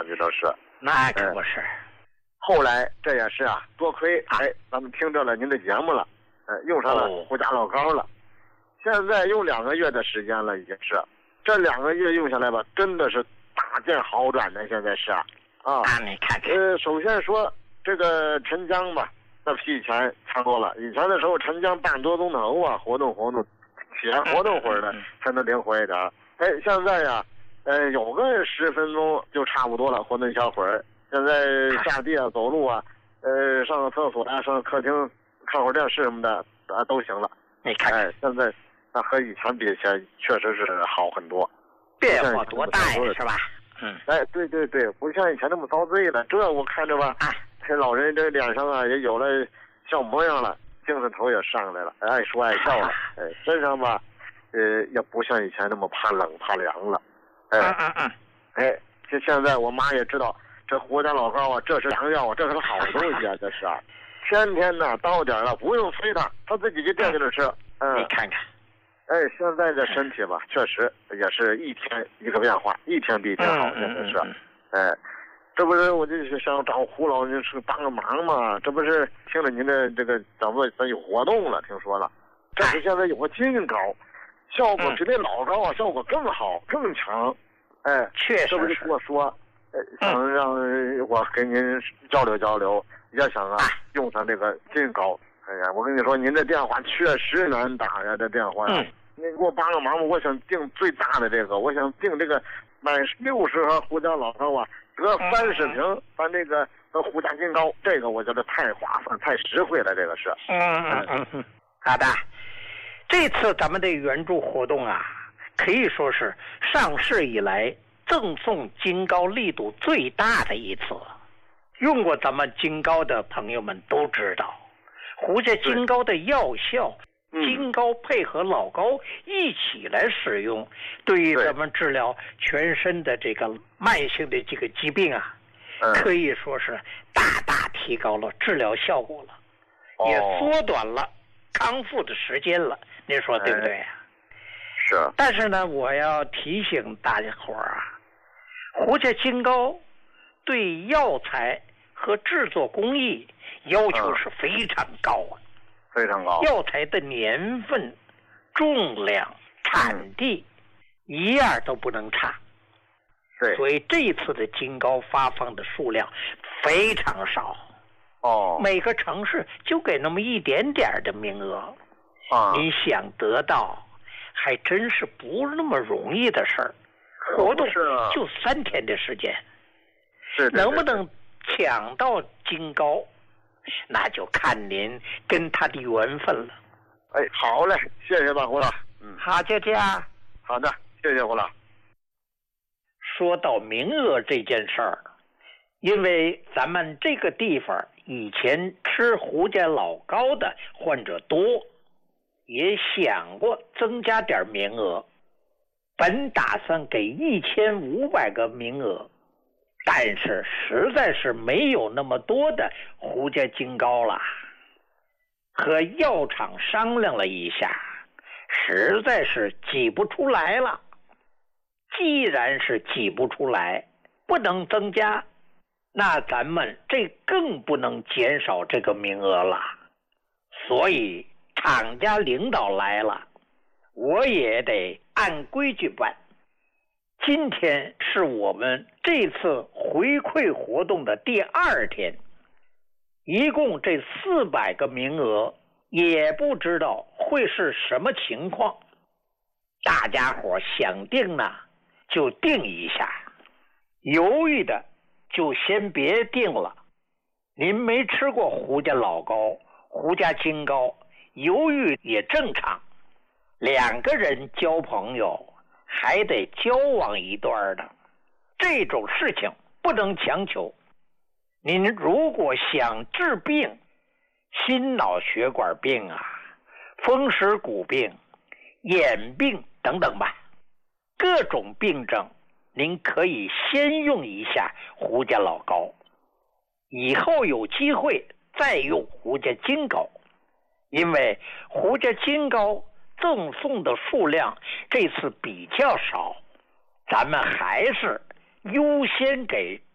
这都是。 那可不是。 后来这也是啊，多亏咱们听着了您的节目了，用上了胡家老膏了。现在用2个月的时间了，已经是这2个月用下来吧，真的是大见好转的。现在是啊， 你看看。 首先说这个陈江吧，那比以前强多了。以前的时候，陈江半多钟头啊，活动起来活动会儿的才能灵活一点。现在呀，有个10分钟就差不多了，活动小会儿。现在下地啊，走路啊，上个厕所啊，上客厅看会儿电视什么的都行了。 你看， 现在那和以前比起来，确实是好很多， 变化多大呀，是吧？ 对，不像以前那么遭罪了。这我看着吧，这老人这脸上啊也有了小模样了，精神头也上来了，爱说爱笑了。身上吧，也不像以前那么怕冷怕凉了。就现在我妈也知道，这胡家老膏啊，这是良药啊，这是好东西啊，这是啊。天天呢到点了不用催他自己就惦记着吃。 你看看。 现在这身体吧，确实也是一天一个变化，一天比一天好，真的是。这不是我就是想找胡老您是帮个忙嘛？这不是听了您的这个咱有活动了，听说了，这是现在有个金膏，效果比那老膏啊效果更好更强。 确实是。 这不是跟我说，想让我跟您交流交流，也想用上这个金膏。我跟你说，您这电话确实难打呀，这电话。你给我帮个忙吧，我想订最大的这个，我想订这个买60盒胡家老膏啊，得30瓶咱这个胡家金膏，这个我觉得太划算太实惠了，这个是。 好的，这次咱们的援助活动啊，可以说是上市以来赠送金膏力度最大的一次。用过咱们金膏的朋友们都知道，胡家金膏的药效，金膏配合老膏一起来使用，对于咱们治疗全身的这个慢性的这个疾病啊，可以说是大大提高了治疗效果了，也缩短了康复的时间了。您说对不对啊？ 是。 但是呢，我要提醒大家伙儿啊，胡家金膏对药材和制作工艺要求是非常高啊。 非常高， 药材的年份、重量、产地，一样都不能差。 对， 所以这一次的金膏发放的数量非常少。每个城市就给那么一点点的名额。你想得到，还真是不是那么容易的事儿。活动就3天的时间，能不能抢到金膏？那就看您跟他的缘分了。 好嘞，谢谢吧，胡老。 好，就这样。 好的，谢谢胡老。 说到名额这件事儿，因为咱们这个地方以前吃胡家老膏的患者多，也想过增加点名额，本打算给1500个名额。但是实在是没有那么多的胡家金膏了，和药厂商量了一下，实在是挤不出来了。既然是挤不出来，不能增加，那咱们这更不能减少这个名额了。所以厂家领导来了，我也得按规矩办。今天是我们这次回馈活动的第2天，一共这400个名额，也不知道会是什么情况。大家伙想定呢，就定一下；犹豫的就先别定了。您没吃过胡家老膏、胡家金膏，犹豫也正常。2个人交朋友，还得交往一段的，这种事情不能强求。您如果想治病，心脑血管病啊、风湿骨病、眼病等等吧，各种病症，您可以先用一下胡家老膏，以后有机会再用胡家金膏。因为胡家金膏赠送的数量这次比较少，咱们还是优先给